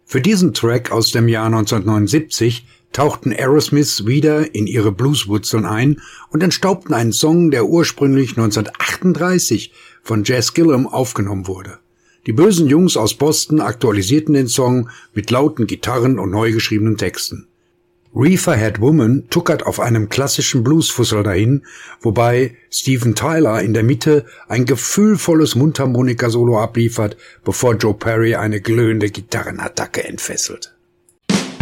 Für diesen Track aus dem Jahr 1979 tauchten Aerosmith wieder in ihre Blueswurzeln ein und entstaubten einen Song, der ursprünglich 1938 von Jazz Gillam aufgenommen wurde. Die bösen Jungs aus Boston aktualisierten den Song mit lauten Gitarren und neu geschriebenen Texten. Reefer-Head Woman tuckert auf einem klassischen Bluesfussel dahin, wobei Steven Tyler in der Mitte ein gefühlvolles Mundharmonika-Solo abliefert, bevor Joe Perry eine glühende Gitarrenattacke entfesselt.